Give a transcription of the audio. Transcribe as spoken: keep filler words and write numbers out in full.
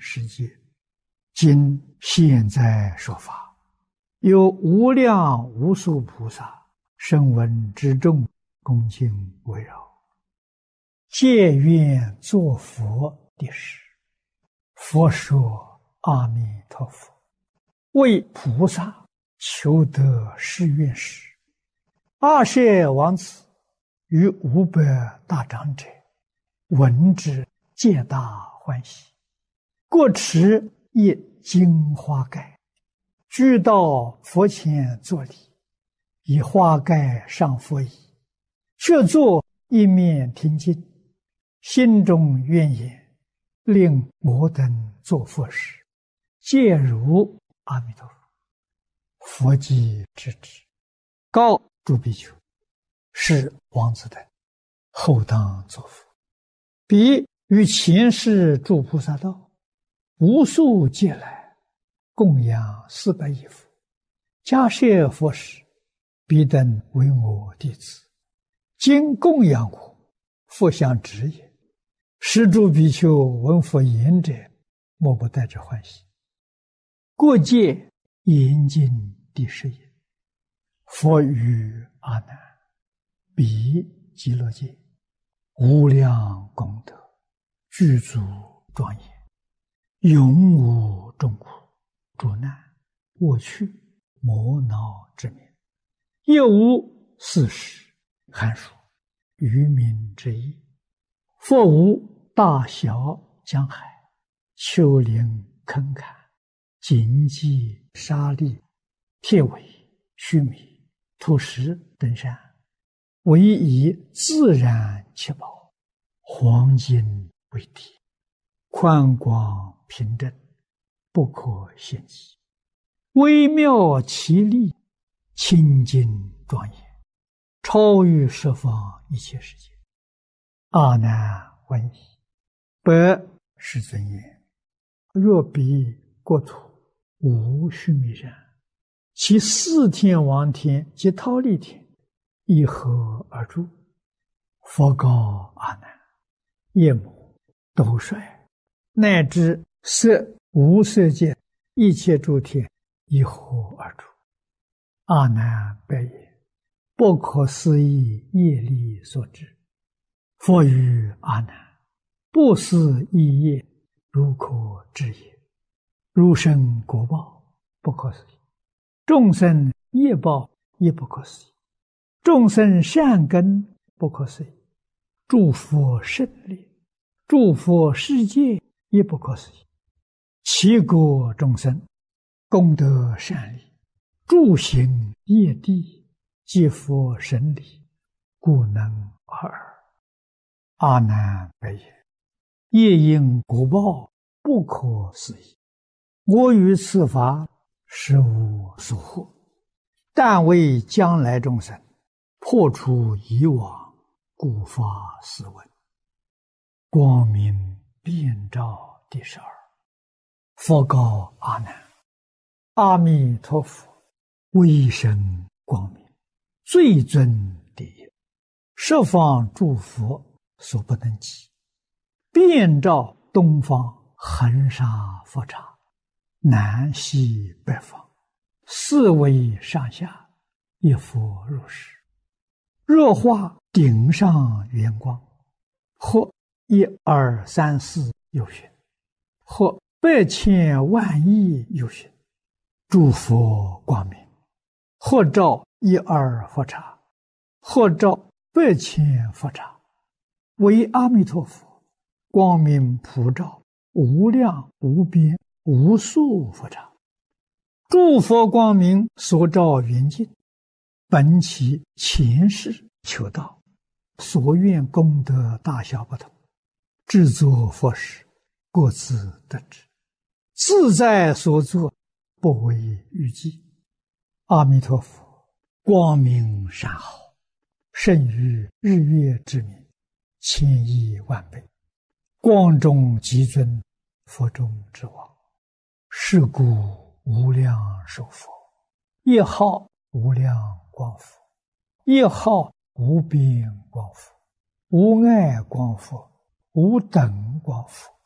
世界。今现在说法，有无量无数菩萨声闻之众恭敬围绕，皆愿作佛的事。佛说：阿弥陀佛，为菩萨求得誓愿时，阿舍王子与五百大长者闻之，皆大欢喜，各持一金花盖，俱到佛前作礼，以花盖上佛椅，却坐一面听经，心中愿言：令我等做佛时，皆如阿弥陀佛。佛即知之，告诸比丘：是王子等后当作佛。彼于前世诸菩萨道，无数劫来供养四百亿佛，迦叶佛时，彼等为我弟子，今供养我，佛相指也。是诸比丘闻佛言者，莫不带着欢喜。过界严禁第十也。佛语阿难：彼极乐界无量功德，具足庄严，永无众苦、诸难、恶趣、魔恼之名，亦无四时、寒暑、愚民之意。佛无大小江海、丘陵坑坎、荆棘沙砾、铁苇须弥、土石等山，唯以自然七宝、黄金为体，宽广平正，不可限计，微妙奇丽，清净庄严，超于十方一切世界。阿难闻已，白世尊言：若彼国土无须弥山，其四天王天及忉利天一合而住。佛告阿难：夜母、斗率乃至色无色界一切诸天一合而住。阿难白言：不可思议业力所致。佛语阿难：不思议业，如可知也。如生果报，不可思议；众生业报，亦不可思议；众生善根，不可思议；诸佛胜利，诸佛世界，亦不可思议。其国众生功德善利，诸行业地，皆佛神理，故能而尔。阿难白言：业因果报，不可思议。我于此法实无所获，但为将来众生破除以往，故发斯文。光明遍照第十二。佛告阿难：阿弥陀佛威神光明，最尊第一，十方诸佛所不能及，遍照东方恒沙佛刹，南西北方，四维上下，一佛如是。若化顶上圆光，或一二三四有寻，或百千万亿有寻，诸佛光明，或照一二佛刹，或照百千佛刹，为阿弥陀佛光明普照无量无边无数佛刹。诸佛光明所照圆净，本其前世求道，所愿功德大小不同，制作佛时各自得知，自在所作，不为预计。阿弥陀佛光明善好，胜于日月之明，千亿万倍，光中极尊，佛中之王。是故无量寿佛，一号无量光佛，一号无边光佛，无碍光佛，无等光佛，